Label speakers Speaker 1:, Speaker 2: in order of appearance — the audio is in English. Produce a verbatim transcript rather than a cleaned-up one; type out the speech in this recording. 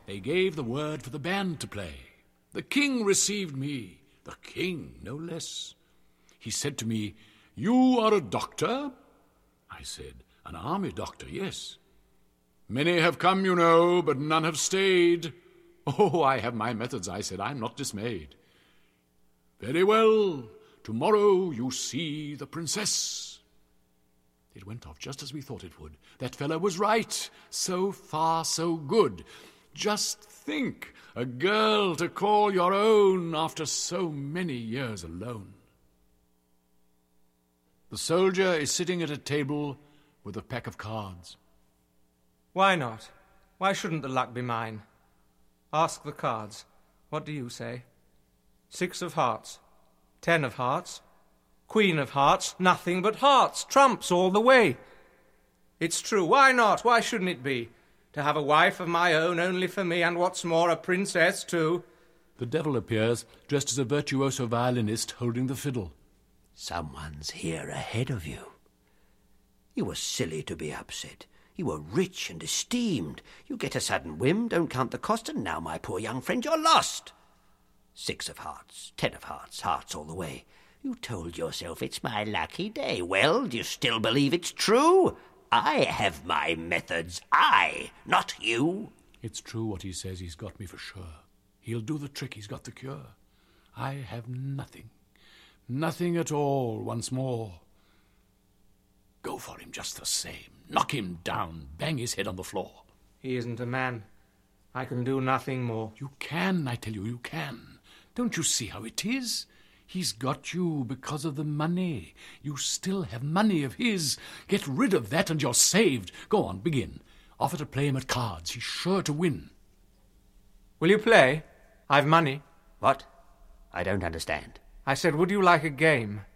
Speaker 1: They gave the word for the band to play. The king received me, the king, no less. He said to me, "You are a doctor?" I said, "An army doctor, yes." "Many have come, you know, but none have stayed." "Oh, I have my methods," I said. "I'm not dismayed." "Very well. Tomorrow you see the princess." It went off just as we thought it would. That fellow was right. So far, so good. Just think, a girl to call your own after so many years alone. The soldier is sitting at a table with a pack of cards.
Speaker 2: Why not? Why shouldn't the luck be mine? Ask the cards. What do you say? Six of hearts. Ten of hearts. Queen of hearts. Nothing but hearts. Trumps all the way. It's true. Why not? Why shouldn't it be? To have a wife of my own only for me, and what's more, a princess too.
Speaker 1: The devil appears, dressed as a virtuoso violinist holding the fiddle.
Speaker 3: Someone's here ahead of you. You were silly to be upset. You were rich and esteemed. You get a sudden whim, don't count the cost, and now, my poor young friend, you're lost. Six of hearts, ten of hearts, hearts all the way. You told yourself it's my lucky day. Well, do you still believe it's true? I have my methods. I, not you.
Speaker 1: It's true what he says. He's got me for sure. He'll do the trick. He's got the cure. I have nothing. Nothing at all, once more. Go for him just the same. Knock him down. Bang his head on the floor.
Speaker 2: He isn't a man. I can do nothing more.
Speaker 1: You can, I tell you, you can. Don't you see how it is? He's got you because of the money. You still have money of his. Get rid of that and you're saved. Go on, begin. Offer to play him at cards. He's sure to win.
Speaker 2: Will you play? I've money.
Speaker 3: What? I don't understand.
Speaker 2: I said, would you like a game?